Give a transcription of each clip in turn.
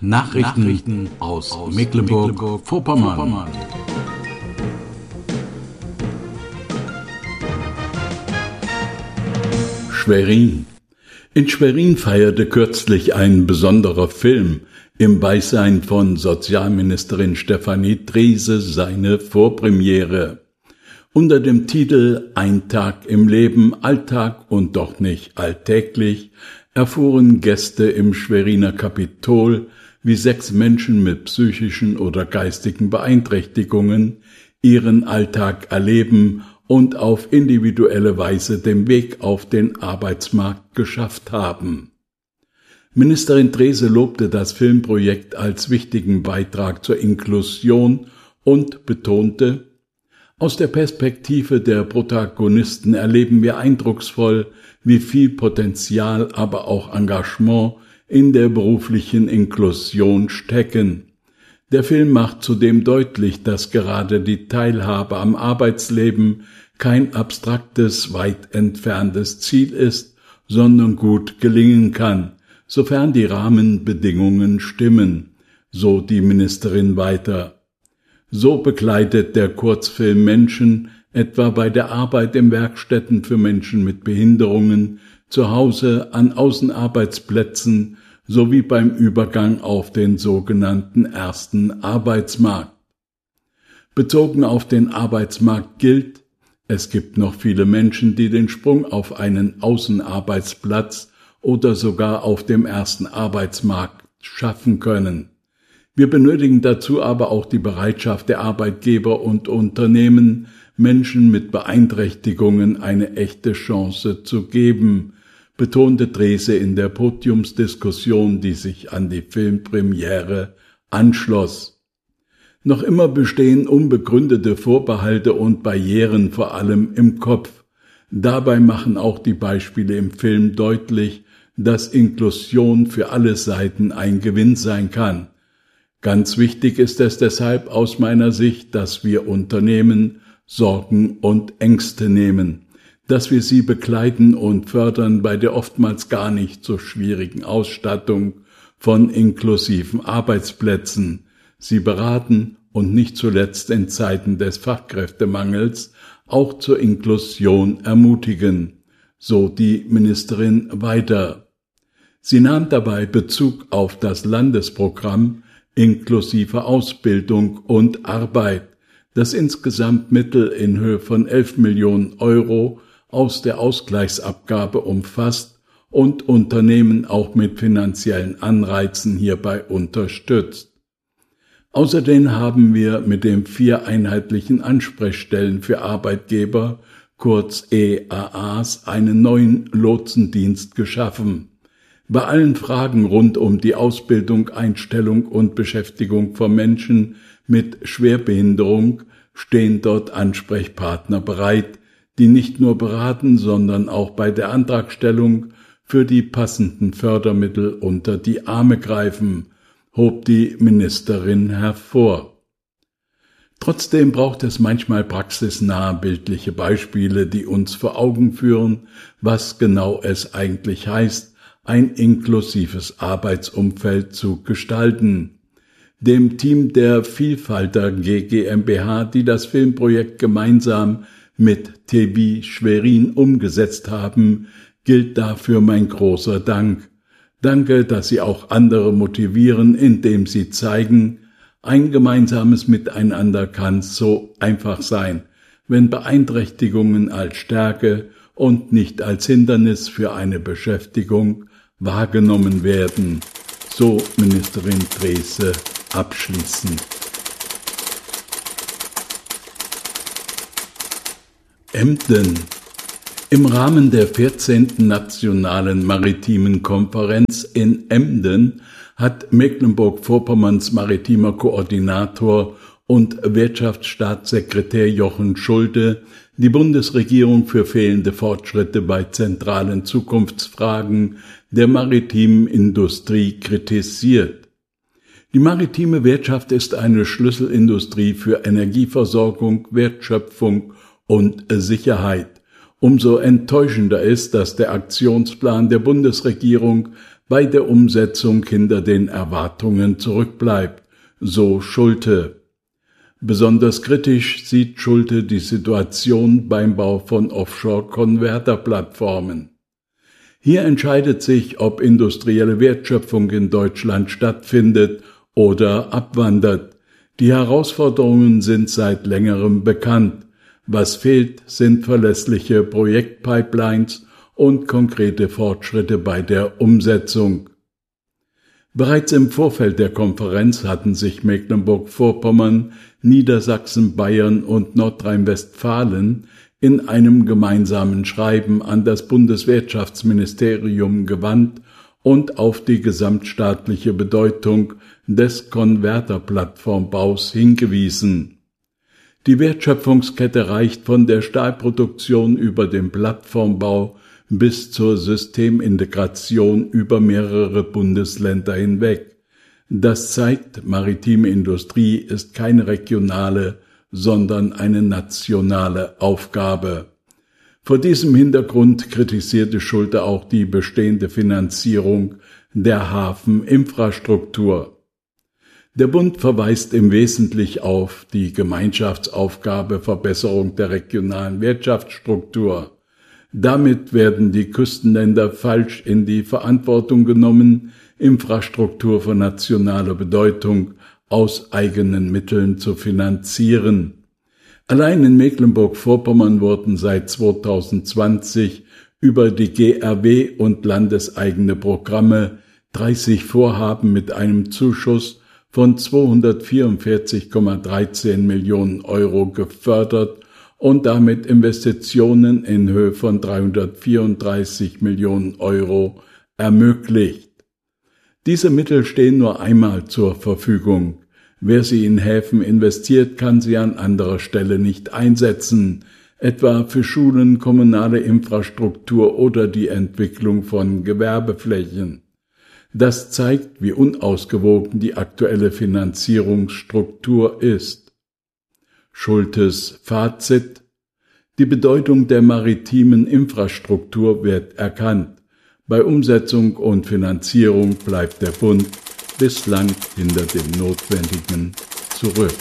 Nachrichten aus Mecklenburg-Vorpommern. Schwerin. In Schwerin feierte kürzlich ein besonderer Film im Beisein von Sozialministerin Stefanie Treese seine Vorpremiere. Unter dem Titel »Ein Tag im Leben, Alltag und doch nicht alltäglich« erfuhren Gäste im Schweriner Kapitol, wie 6 Menschen mit psychischen oder geistigen Beeinträchtigungen ihren Alltag erleben und auf individuelle Weise den Weg auf den Arbeitsmarkt geschafft haben. Ministerin Treese lobte das Filmprojekt als wichtigen Beitrag zur Inklusion und betonte: Aus der Perspektive der Protagonisten erleben wir eindrucksvoll, wie viel Potenzial, aber auch Engagement in der beruflichen Inklusion stecken. Der Film macht zudem deutlich, dass gerade die Teilhabe am Arbeitsleben kein abstraktes, weit entferntes Ziel ist, sondern gut gelingen kann, sofern die Rahmenbedingungen stimmen, so die Ministerin weiter. So begleitet der Kurzfilm Menschen etwa bei der Arbeit in Werkstätten für Menschen mit Behinderungen, zu Hause, an Außenarbeitsplätzen sowie beim Übergang auf den sogenannten ersten Arbeitsmarkt. Bezogen auf den Arbeitsmarkt gilt: Es gibt noch viele Menschen, die den Sprung auf einen Außenarbeitsplatz oder sogar auf dem ersten Arbeitsmarkt schaffen können. Wir benötigen dazu aber auch die Bereitschaft der Arbeitgeber und Unternehmen, Menschen mit Beeinträchtigungen eine echte Chance zu geben, betonte Treese in der Podiumsdiskussion, die sich an die Filmpremiere anschloss. Noch immer bestehen unbegründete Vorbehalte und Barrieren, vor allem im Kopf. Dabei machen auch die Beispiele im Film deutlich, dass Inklusion für alle Seiten ein Gewinn sein kann. Ganz wichtig ist es deshalb aus meiner Sicht, dass wir Unternehmen Sorgen und Ängste nehmen, dass wir sie begleiten und fördern bei der oftmals gar nicht so schwierigen Ausstattung von inklusiven Arbeitsplätzen, sie beraten und nicht zuletzt in Zeiten des Fachkräftemangels auch zur Inklusion ermutigen, so die Ministerin weiter. Sie nahm dabei Bezug auf das Landesprogramm inklusive Ausbildung und Arbeit, das insgesamt Mittel in Höhe von 11 Millionen Euro aus der Ausgleichsabgabe umfasst und Unternehmen auch mit finanziellen Anreizen hierbei unterstützt. Außerdem haben wir mit den 4 einheitlichen Ansprechstellen für Arbeitgeber, kurz EAAs, einen neuen Lotsendienst geschaffen. Bei allen Fragen rund um die Ausbildung, Einstellung und Beschäftigung von Menschen mit Schwerbehinderung stehen dort Ansprechpartner bereit, die nicht nur beraten, sondern auch bei der Antragstellung für die passenden Fördermittel unter die Arme greifen, hob die Ministerin hervor. Trotzdem braucht es manchmal praxisnahe bildliche Beispiele, die uns vor Augen führen, was genau es eigentlich heißt, ein inklusives Arbeitsumfeld zu gestalten. Dem Team der Vielfalter GmbH, die das Filmprojekt gemeinsam mit TV Schwerin umgesetzt haben, gilt dafür mein großer Dank. Danke, dass Sie auch andere motivieren, indem Sie zeigen, ein gemeinsames Miteinander kann so einfach sein, wenn Beeinträchtigungen als Stärke und nicht als Hindernis für eine Beschäftigung wahrgenommen werden, so Ministerin Treese abschließend. Emden. Im Rahmen der 14. Nationalen Maritimen Konferenz in Emden hat Mecklenburg-Vorpommerns maritimer Koordinator und Wirtschaftsstaatssekretär Jochen Schulte die Bundesregierung für fehlende Fortschritte bei zentralen Zukunftsfragen der maritimen Industrie kritisiert. Die maritime Wirtschaft ist eine Schlüsselindustrie für Energieversorgung, Wertschöpfung und Sicherheit. Umso enttäuschender ist, dass der Aktionsplan der Bundesregierung bei der Umsetzung hinter den Erwartungen zurückbleibt, so Schulte. Besonders kritisch sieht Schulte die Situation beim Bau von Offshore-Konverterplattformen. Hier entscheidet sich, ob industrielle Wertschöpfung in Deutschland stattfindet oder abwandert. Die Herausforderungen sind seit längerem bekannt. Was fehlt, sind verlässliche Projektpipelines und konkrete Fortschritte bei der Umsetzung. Bereits im Vorfeld der Konferenz hatten sich Mecklenburg-Vorpommern, Niedersachsen, Bayern und Nordrhein-Westfalen in einem gemeinsamen Schreiben an das Bundeswirtschaftsministerium gewandt und auf die gesamtstaatliche Bedeutung des Konverterplattformbaus hingewiesen. Die Wertschöpfungskette reicht von der Stahlproduktion über den Plattformbau bis zur Systemintegration über mehrere Bundesländer hinweg. Das zeigt, maritime Industrie ist keine regionale, sondern eine nationale Aufgabe. Vor diesem Hintergrund kritisierte Schulte auch die bestehende Finanzierung der Hafeninfrastruktur. Der Bund verweist im Wesentlichen auf die Gemeinschaftsaufgabe Verbesserung der regionalen Wirtschaftsstruktur. Damit werden die Küstenländer falsch in die Verantwortung genommen, Infrastruktur von nationaler Bedeutung aus eigenen Mitteln zu finanzieren. Allein in Mecklenburg-Vorpommern wurden seit 2020 über die GRW und landeseigene Programme 30 Vorhaben mit einem Zuschuss von 244,13 Millionen Euro gefördert und damit Investitionen in Höhe von 334 Millionen Euro ermöglicht. Diese Mittel stehen nur einmal zur Verfügung. Wer sie in Häfen investiert, kann sie an anderer Stelle nicht einsetzen, etwa für Schulen, kommunale Infrastruktur oder die Entwicklung von Gewerbeflächen. Das zeigt, wie unausgewogen die aktuelle Finanzierungsstruktur ist. Schultes Fazit: Die Bedeutung der maritimen Infrastruktur wird erkannt. Bei Umsetzung und Finanzierung bleibt der Bund bislang hinter dem Notwendigen zurück.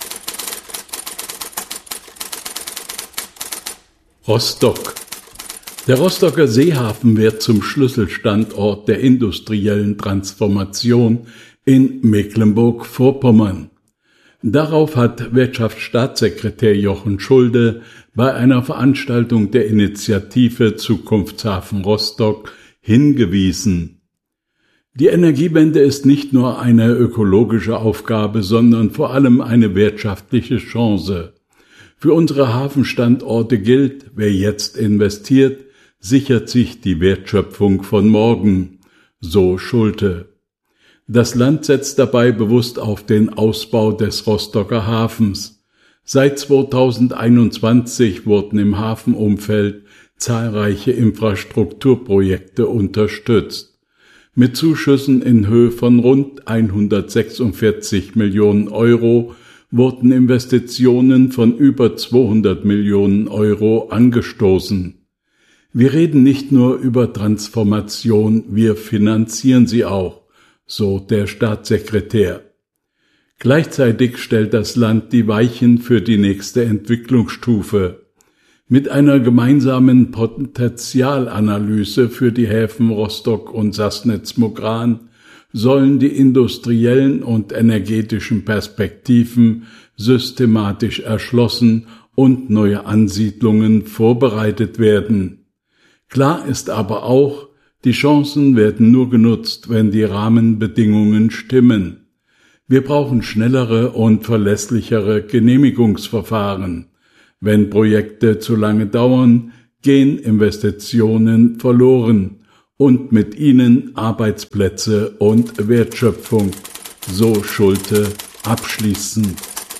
Rostock. Der Rostocker Seehafen wird zum Schlüsselstandort der industriellen Transformation in Mecklenburg-Vorpommern. Darauf hat Wirtschaftsstaatssekretär Jochen Schulde bei einer Veranstaltung der Initiative Zukunftshafen Rostock hingewiesen. Die Energiewende ist nicht nur eine ökologische Aufgabe, sondern vor allem eine wirtschaftliche Chance. Für unsere Hafenstandorte gilt, wer jetzt investiert, sichert sich die Wertschöpfung von morgen, so Schulte. Das Land setzt dabei bewusst auf den Ausbau des Rostocker Hafens. Seit 2021 wurden im Hafenumfeld zahlreiche Infrastrukturprojekte unterstützt. Mit Zuschüssen in Höhe von rund 146 Millionen Euro wurden Investitionen von über 200 Millionen Euro angestoßen. Wir reden nicht nur über Transformation, wir finanzieren sie auch, so der Staatssekretär. Gleichzeitig stellt das Land die Weichen für die nächste Entwicklungsstufe. Mit einer gemeinsamen Potenzialanalyse für die Häfen Rostock und Sassnitz-Mugran sollen die industriellen und energetischen Perspektiven systematisch erschlossen und neue Ansiedlungen vorbereitet werden. Klar ist aber auch, die Chancen werden nur genutzt, wenn die Rahmenbedingungen stimmen. Wir brauchen schnellere und verlässlichere Genehmigungsverfahren. Wenn Projekte zu lange dauern, gehen Investitionen verloren und mit ihnen Arbeitsplätze und Wertschöpfung, so Schulte abschließend.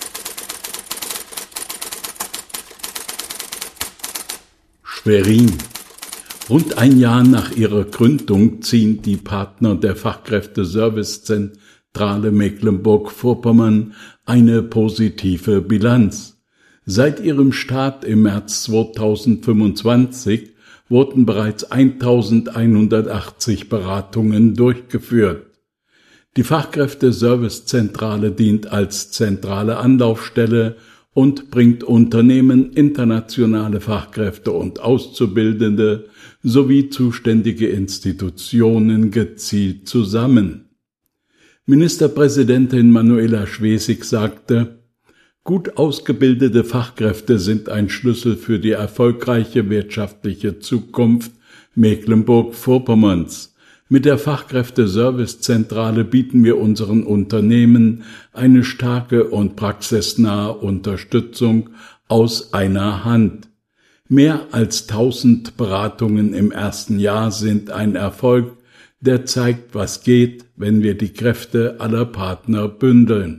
Schwerin. Rund ein Jahr nach ihrer Gründung ziehen die Partner der Fachkräfte-Servicezentrale Mecklenburg-Vorpommern eine positive Bilanz. Seit ihrem Start im März 2025 wurden bereits 1180 Beratungen durchgeführt. Die Fachkräfte-Servicezentrale dient als zentrale Anlaufstelle und bringt Unternehmen, internationale Fachkräfte und Auszubildende sowie zuständige Institutionen gezielt zusammen. Ministerpräsidentin Manuela Schwesig sagte: Gut ausgebildete Fachkräfte sind ein Schlüssel für die erfolgreiche wirtschaftliche Zukunft Mecklenburg-Vorpommerns. Mit der Fachkräfte-Servicezentrale bieten wir unseren Unternehmen eine starke und praxisnahe Unterstützung aus einer Hand. Mehr als 1000 Beratungen im ersten Jahr sind ein Erfolg, der zeigt, was geht, wenn wir die Kräfte aller Partner bündeln.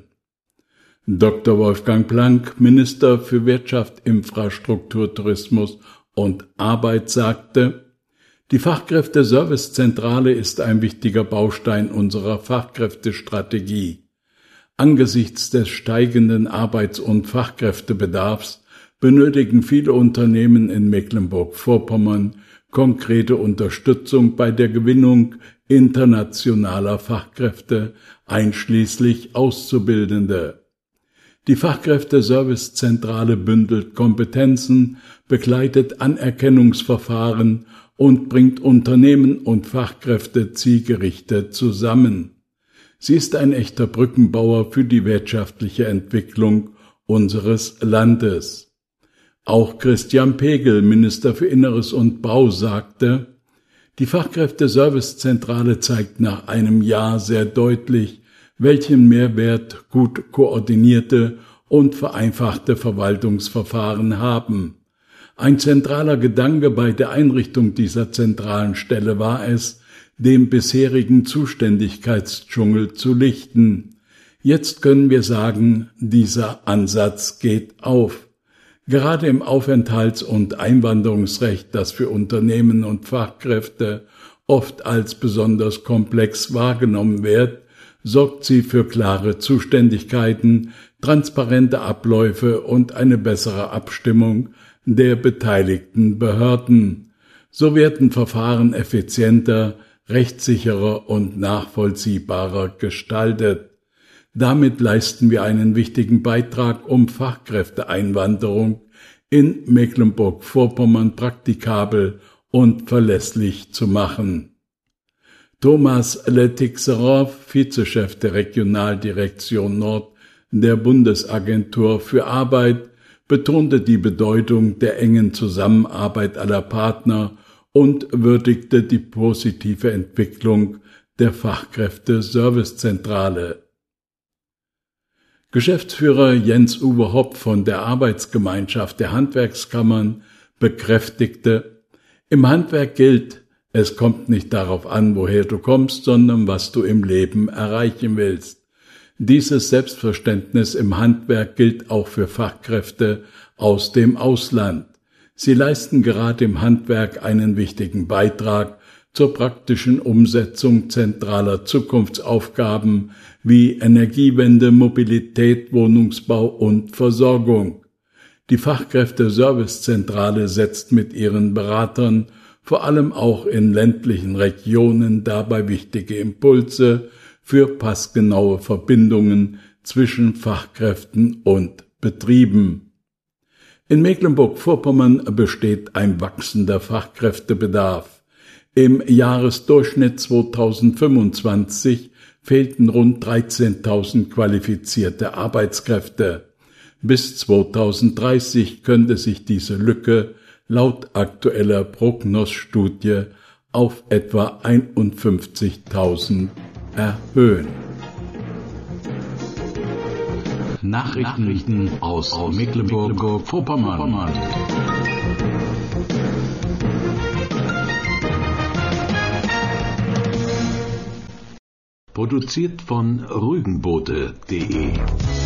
Dr. Wolfgang Planck, Minister für Wirtschaft, Infrastruktur, Tourismus und Arbeit, sagte: Die Fachkräfte-Servicezentrale ist ein wichtiger Baustein unserer Fachkräftestrategie. Angesichts des steigenden Arbeits- und Fachkräftebedarfs benötigen viele Unternehmen in Mecklenburg-Vorpommern konkrete Unterstützung bei der Gewinnung internationaler Fachkräfte, einschließlich Auszubildende. Die Fachkräfte-Servicezentrale bündelt Kompetenzen, begleitet Anerkennungsverfahren und bringt Unternehmen und Fachkräfte zielgerichtet zusammen. Sie ist ein echter Brückenbauer für die wirtschaftliche Entwicklung unseres Landes. Auch Christian Pegel, Minister für Inneres und Bau, sagte: Die Fachkräfte-Servicezentrale zeigt nach einem Jahr sehr deutlich, welchen Mehrwert gut koordinierte und vereinfachte Verwaltungsverfahren haben. Ein zentraler Gedanke bei der Einrichtung dieser zentralen Stelle war es, dem bisherigen Zuständigkeitsdschungel zu lichten. Jetzt können wir sagen, dieser Ansatz geht auf. Gerade im Aufenthalts- und Einwanderungsrecht, das für Unternehmen und Fachkräfte oft als besonders komplex wahrgenommen wird, sorgt sie für klare Zuständigkeiten, transparente Abläufe und eine bessere Abstimmung der beteiligten Behörden. So werden Verfahren effizienter, rechtssicherer und nachvollziehbarer gestaltet. Damit leisten wir einen wichtigen Beitrag, um Fachkräfteeinwanderung in Mecklenburg-Vorpommern praktikabel und verlässlich zu machen. Thomas Letixerow, Vizechef der Regionaldirektion Nord der Bundesagentur für Arbeit, betonte die Bedeutung der engen Zusammenarbeit aller Partner und würdigte die positive Entwicklung der Fachkräfte-Servicezentrale. Geschäftsführer Jens-Uwe Hopp von der Arbeitsgemeinschaft der Handwerkskammern bekräftigte: Im Handwerk gilt, es kommt nicht darauf an, woher du kommst, sondern was du im Leben erreichen willst. Dieses Selbstverständnis im Handwerk gilt auch für Fachkräfte aus dem Ausland. Sie leisten gerade im Handwerk einen wichtigen Beitrag zur praktischen Umsetzung zentraler Zukunftsaufgaben wie Energiewende, Mobilität, Wohnungsbau und Versorgung. Die Fachkräfte-Servicezentrale setzt mit ihren Beratern vor allem auch in ländlichen Regionen dabei wichtige Impulse für passgenaue Verbindungen zwischen Fachkräften und Betrieben. In Mecklenburg-Vorpommern besteht ein wachsender Fachkräftebedarf. Im Jahresdurchschnitt 2025 fehlten rund 13.000 qualifizierte Arbeitskräfte. Bis 2030 könnte sich diese Lücke laut aktueller Prognosstudie auf etwa 51.000 erhöhen. Nachrichten aus Mecklenburg-Vorpommern. Produziert von rügenbote.de